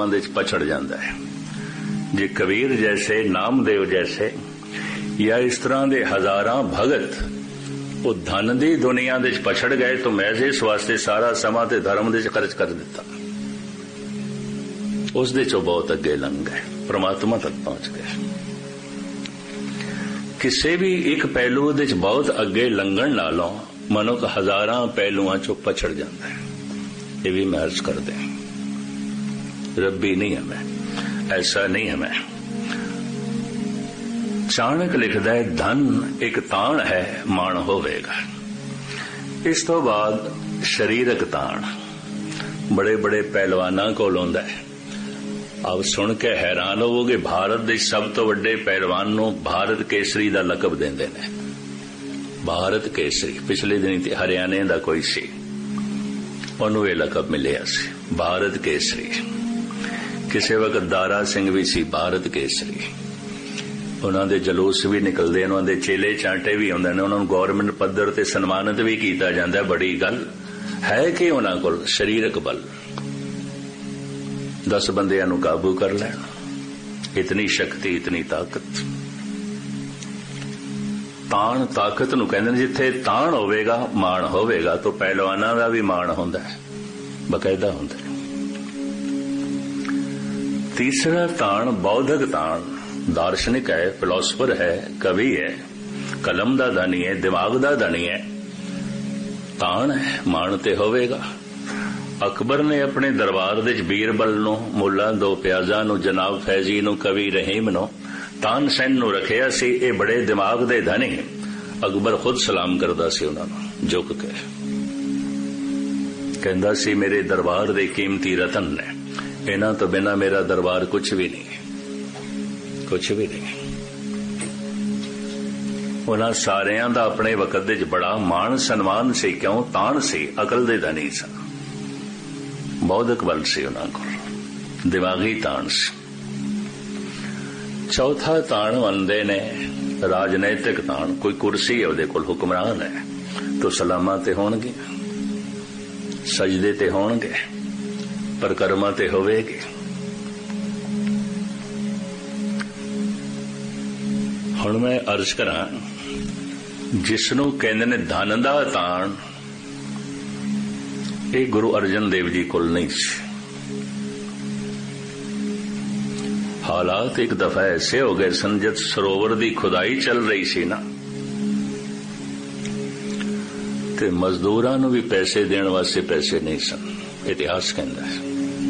पछड़ जाता है। जे कबीर जैसे, नामदेव जैसे या इस तरह के हजारां भगत वो धन की दुनिया दे पछड़ गए तो मैं इस वास्ते सारा समा ते धर्म दे खर्च कर दिता, उस दे चो बहुत अगे लंघ गए, परमात्मा तक पहुंच गए। किसी भी एक पहलू दे बहुत अगे लंघण नालों मनुख हजारां पहलुआं चो पछड़ जाता है। ये भी मैं अर्ज कर दें, रब्बी नहीं है मैं, ऐसा नहीं है मैं। चाणक लिखदा है धन एक ताण है माण होवेगा। इस तो बाद शरीरक ताण बड़े बड़े पहलवाना कोल हुंदा है। अब सुन के हैरान होवोगे, भारत दे सब तो वड्डे पहलवान नूं भारत केसरी दा लकब देंदे ने। भारत केसरी पिछले दिन हरियाणे दा कोई सी, ਉਹਨੂੰ ਇਹ ਲਕਬ ਮਿਲਿਆ ਸੀ ਭਾਰਤ ਕੇਸਰੀ। ਕਿਸੇ ਵਕਤ ਦਾਰਾ ਸਿੰਘ ਵੀ ਸੀ ਭਾਰਤ ਕੇਸਰੀ। ਉਹਨਾਂ ਦੇ ਜਲੂਸ ਵੀ ਨਿਕਲਦੇ, ਉਹਨਾਂ ਦੇ ਚੇਲੇ ਚਾਂਟੇ ਵੀ ਆਉਂਦੇ ਨੇ, ਉਹਨਾਂ ਨੂੰ ਗੌਰਮੈਂਟ ਪੱਧਰ ਤੇ ਸਨਮਾਨਿਤ ਵੀ ਕੀਤਾ ਜਾਂਦਾ। ਬੜੀ ਗੱਲ ਹੈ ਕਿ ਉਹਨਾਂ ਕੋਲ ਸਰੀਰਕ ਬਲ 10 ਬੰਦਿਆਂ ਨੂੰ ਕਾਬੂ ਕਰ ਲੈਣ, ਇਤਨੀ ਸ਼ਕਤੀ, ਇਤਨੀ ਤਾਕਤ। ਤਾਣ ਤਾਕਤ ਨੂੰ ਕਹਿੰਦੇ ਨੇ। ਜਿੱਥੇ ਤਾਣ ਹੋਵੇਗਾ ਮਾਣ ਹੋਵੇਗਾ। ਤਾਂ ਪਹਿਲਵਾਨਾਂ ਦਾ ਵੀ ਮਾਣ ਹੁੰਦਾ ਹੈ, ਬਕਾਇਦਾ ਹੁੰਦਾ ਹੈ। ਤੀਸਰਾ ਤਾਣ ਬੌਧਿਕ ਤਾਣ, ਦਾਰਸ਼ਨਿਕ ਹੈ, ਫਿਲਾਸਫਰ ਹੈ, ਕਵੀ ਹੈ, ਕਲਮ ਦਾ ਧਨੀ ਹੈ, ਦਿਮਾਗ ਦਾ ਧਨੀ ਹੈ। ਤਾਣ ਹੈ, ਮਾਣ ਤੇ ਹੋਵੇਗਾ। ਅਕਬਰ ਨੇ ਆਪਣੇ ਦਰਬਾਰ ਦੇ ਬੀਰਬਲ ਨੂੰ, ਮੁੱਲਾ ਦੋ ਪਿਆਜ਼ਾ ਨੂੰ, ਜਨਾਬ ਫੈਜ਼ੀ ਨੂੰ, ਕਵੀ ਰਹੀਮ ਨੂੰ, ਤਾਨਸੈਨ ਨੂੰ ਰੱਖਿਆ ਸੀ। ਇਹ ਬੜੇ ਦਿਮਾਗ ਦੇ ਧਨੀ। ਅਕਬਰ ਖੁਦ ਸਲਾਮ ਕਰਦਾ ਸੀ ਉਹਨਾਂ ਨੂੰ ਝੁਕ ਕੇ, ਕਹਿੰਦਾ ਸੀ ਮੇਰੇ ਦਰਬਾਰ ਦੇ ਕੀਮਤੀ ਰਤਨ ਨੇ, ਇਹਨਾਂ ਤੋਂ ਬਿਨਾਂ ਮੇਰਾ ਦਰਬਾਰ ਕੁਝ ਵੀ ਨਹੀਂ, ਕੁਝ ਵੀ ਨਹੀਂ। ਉਹਨਾਂ ਸਾਰਿਆਂ ਦਾ ਆਪਣੇ ਵਕਤ ਵਿੱਚ ਬੜਾ ਮਾਣ ਸਨਮਾਨ ਸੀ। ਕਿਉਂ? ਤਾਣ ਸੀ, ਅਕਲ ਦੇ ਧਨੀ ਸਨ, ਬੌਧਿਕ ਬਲ ਸੀ ਉਹਨਾਂ ਕੋਲ, ਦਿਮਾਗੀ ਤਾਣ ਸੀ। ਚੌਥਾ ਤਾਣ ਮੰਨਦੇ ਨੇ ਰਾਜਨੀਤਿਕ ਤਾਣ। ਕੋਈ ਕੁਰਸੀ ਹੈ ਉਹਦੇ ਕੋਲ, ਹੁਕਮਰਾਨ ਹੈ, ਤਾਂ ਸਲਾਮਾਂ ਤੇ ਹੋਣਗੇ, ਸਜਦੇ ਤੇ ਹੋਣਗੇ, ਪਰਕਰਮਾਂ ਤੇ ਹੋਵੇਗੀ। ਹੁਣ ਮੈਂ ਅਰਜ਼ ਕਰਾਂ, ਜਿਸ ਨੂੰ ਕਹਿੰਦੇ ਨੇ ਧਨ ਦਾ ਤਾਣ, ਇਹ ਗੁਰੂ ਅਰਜਨ ਦੇਵ ਜੀ ਕੋਲ ਨਹੀਂ ਸੀ। हालात एक दफा ऐसे हो गए सन, जब सरोवर की खुदाई चल रही सी ना, ते मजदूरां नूं भी पैसे देण वास्ते पैसे नहीं सन। इतिहास कहता है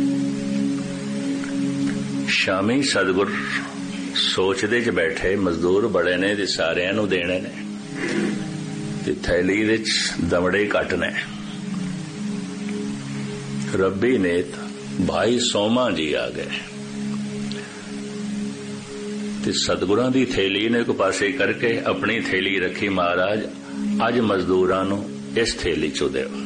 शामी सतगुर सोचदे च बैठे, मजदूर बड़े ने ते सारियां नूं देने ने, ते थैली विच दमड़े घट ने। रब्बी नेत भाई सोमा जी आ गए ते सतगुरां दी थैली ने एक पासे करके अपनी थैली रखी। महाराज अज मजदूरां नूं इस थैली चो देओ।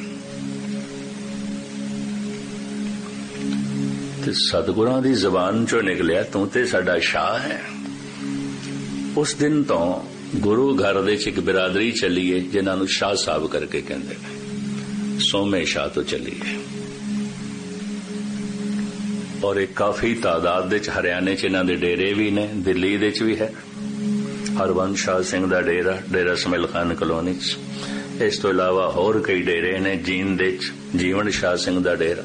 ते सतगुरां दी जबान चो निकलिया, तू ते साडा शाह है। उस दिन तो गुरु घर दे च एक बिरादरी चली है जिन्हां नूं शाह साहब करके कहंदे ने, सोमे शाह तो चली है। और एक काफी तादाद दे हरियाणे च इन्हां दे डेरे भी ने, दिल्ली दे च भी है, हरबंस शाह सिंह दा डेरा, डेरा समिल खान कलोनी च। इस तो इलावा होर कई डेरे ने, जींद दे च जीवन शाह सिंह दा डेरा,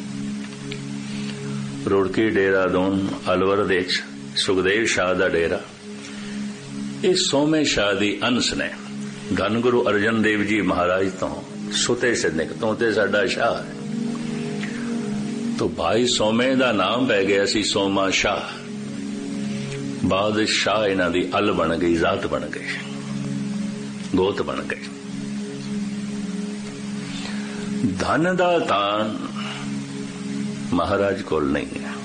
रुड़की डेरा दून, अलवर दे च सुखदेव शाह दा डेरा। इस सोमे शाह दी अंश ने धन गुरु अर्जन देव जी महाराज तो सुते सिद्धिक तो ते साडा शाह है। तो भाई सोमे दा नाम पै गया सी सोमा शाह। बाद शाह इन्हां दी अल बन गई, जात बन गई, गोत बन गई। धन दा तान महाराज कोल नहीं है।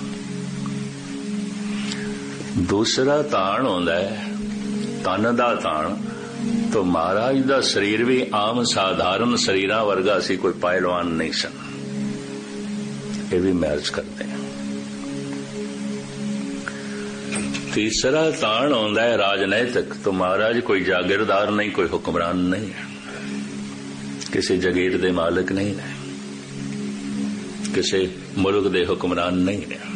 दूसरा तान होंदा है तन दा तान। तो महाराज दा शरीर भी आम साधारण शरीरां वर्गा सी, कोई पहलवान नहीं सन। ये भी मैच करते हैं। तीसरा ताण होंदा है राजनैतिक। तो महाराज कोई जागीरदार नहीं, कोई हुक्मरान नहीं है, किसी जगीर दे मालिक नहीं है, किसी मुल्क दे हुक्मरान नहीं है।